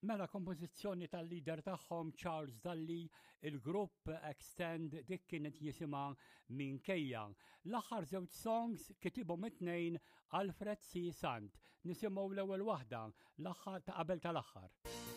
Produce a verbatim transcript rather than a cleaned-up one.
Mela kompożizzjoni tal-lider tagħhom Charles Dalli, il-grupp Extend dik kienet jisimha Minkejja. L-aħħar żewġ songs kitibhom it-tnejn Alfred C. Sant. Nisimgħu l-ewwel waħda l-aħħar ta' qabel tal-aħħar.